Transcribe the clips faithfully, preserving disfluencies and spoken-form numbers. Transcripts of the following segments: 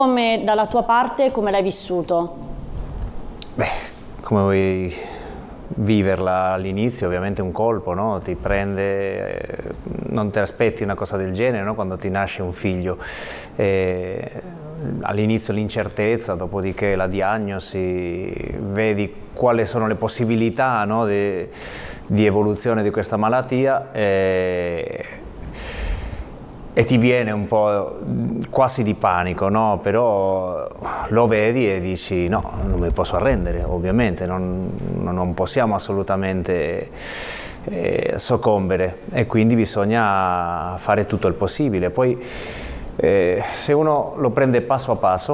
Come dalla tua parte, come l'hai vissuto? Beh, come vuoi viverla all'inizio, ovviamente un colpo, no? Ti prende, eh, non ti aspetti una cosa del genere, no? Quando ti nasce un figlio. Eh, all'inizio l'incertezza, dopodiché la diagnosi, vedi quali sono le possibilità, no? di, di evoluzione di questa malattia. Eh, E ti viene un po' quasi di panico, no? Però lo vedi e dici no, non mi posso arrendere, ovviamente, non, non possiamo assolutamente eh, soccombere e quindi bisogna fare tutto il possibile. Poi eh, se uno lo prende passo a passo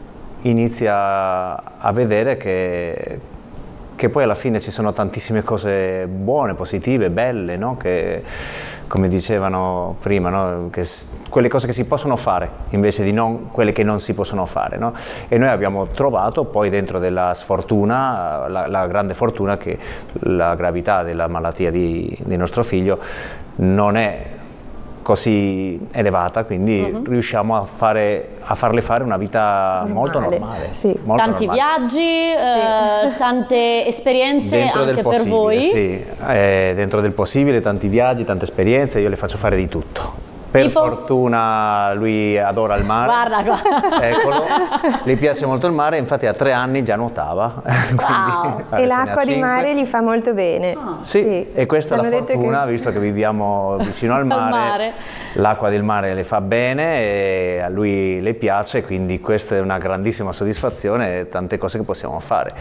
inizia a vedere che, che poi alla fine ci sono tantissime cose buone, positive, belle, no? Che, come dicevano prima, no? Che quelle cose che si possono fare invece di non, quelle che non si possono fare, no? E noi abbiamo trovato poi dentro della sfortuna, la, la grande fortuna che la gravità della malattia di, di nostro figlio non è così elevata, quindi uh-huh. riusciamo a, fare, a farle fare una vita normale. molto normale. Sì. Molto Tanti normale. viaggi, sì. eh, tante esperienze dentro anche per voi. Sì, eh, dentro del possibile, tanti viaggi, tante esperienze, io le faccio fare di tutto. Per tipo? fortuna lui adora il mare, guarda qua. Eccolo, gli piace molto il mare, infatti a tre anni già nuotava. Wow. E l'acqua di mare gli fa molto bene. Ah. Sì, sì, e questa è la fortuna, che... visto che viviamo vicino al mare, mare. l'acqua del mare le fa bene e a lui le piace, quindi questa è una grandissima soddisfazione e tante cose che possiamo fare.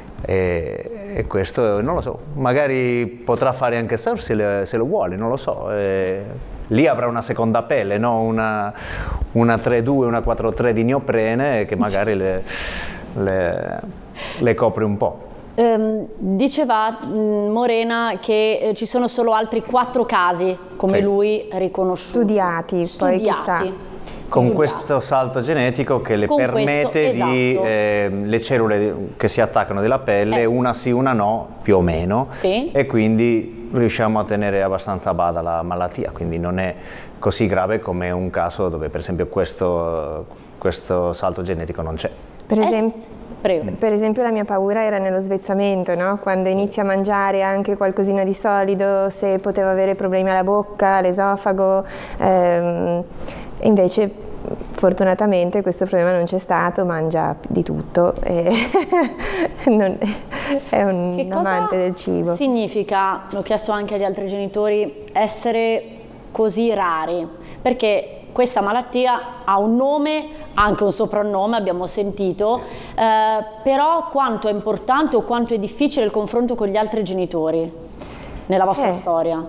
E, e questo non lo so, magari potrà fare anche surf se, le, se lo vuole, non lo so. E, lì avrà una seconda pelle, no? una, una tre due, una quattro tre di neoprene che magari le, le, le copre un po'. Um, diceva mh, Morena che eh, ci sono solo altri quattro casi come sì. lui riconosciuti. Studiati, Studiati. poi chissà. Con questo salto genetico che le Con permette questo, di esatto. eh, le cellule che si attaccano della pelle, eh. una sì, una no, più o meno, sì. e quindi riusciamo a tenere abbastanza a bada la malattia, quindi non è così grave come un caso dove per esempio questo, questo salto genetico non c'è. Per esempio... Prego. Per esempio la mia paura era nello svezzamento, no? Quando inizia a mangiare anche qualcosina di solido, se poteva avere problemi alla bocca, all'esofago, ehm, invece fortunatamente questo problema non c'è stato, mangia di tutto e non, è un che amante del cibo. Significa, l'ho chiesto anche agli altri genitori, essere così rari? Perché questa malattia ha un nome, anche un soprannome, abbiamo sentito, eh, però quanto è importante o quanto è difficile il confronto con gli altri genitori nella vostra eh, storia?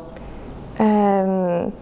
Ehm,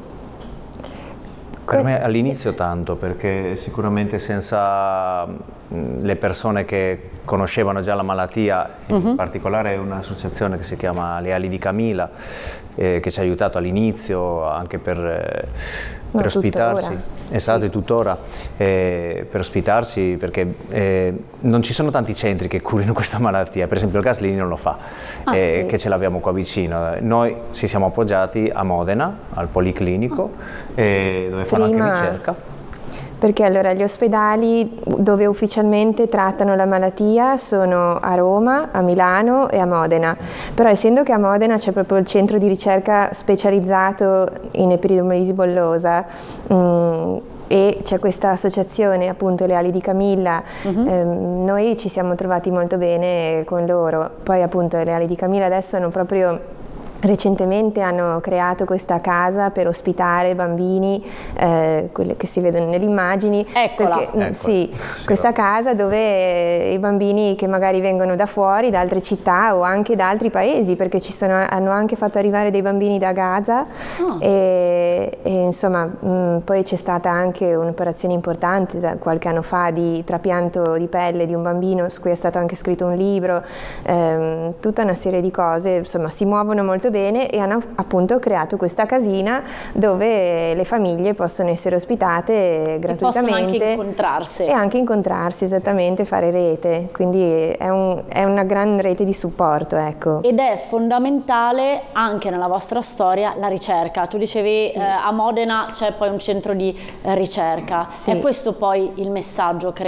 per me all'inizio tanto, perché sicuramente senza le persone che conoscevano già la malattia, in uh-huh. particolare un'associazione che si chiama Le Ali di Camilla, eh, che ci ha aiutato all'inizio anche per, eh, per no, ospitarsi, tuttora. esatto, sì. e tuttora, eh, per ospitarsi, perché eh, non ci sono tanti centri che curino questa malattia, per esempio il Gaslini non lo fa, ah, eh, sì. che ce l'abbiamo qua vicino. Noi ci siamo appoggiati a Modena, al Policlinico, ah. eh, dove fanno Prima... anche ricerca. Perché allora gli ospedali dove ufficialmente trattano la malattia sono a Roma, a Milano e a Modena, però essendo che a Modena c'è proprio il centro di ricerca specializzato in epidermolisi bollosa mh, e c'è questa associazione appunto Le Ali di Camilla, uh-huh. ehm, noi ci siamo trovati molto bene con loro, poi appunto Le Ali di Camilla adesso hanno proprio recentemente hanno creato questa casa per ospitare bambini, eh, quelle che si vedono nelle immagini. Eccola. Perché, Eccola. Sì, questa casa dove i bambini che magari vengono da fuori, da altre città o anche da altri paesi, perché ci sono, hanno anche fatto arrivare dei bambini da Gaza oh. e, e insomma mh, poi c'è stata anche un'operazione importante da qualche anno fa di trapianto di pelle di un bambino su cui è stato anche scritto un libro, ehm, tutta una serie di cose, insomma si muovono molto molto bene e hanno appunto creato questa casina dove le famiglie possono essere ospitate gratuitamente. E possono anche incontrarsi. E anche incontrarsi, esattamente, fare rete, quindi è, un, è una gran rete di supporto, ecco. Ed è fondamentale anche nella vostra storia la ricerca. Tu dicevi Sì. eh, a Modena c'è poi un centro di eh, ricerca. Sì. È questo poi il messaggio, credo.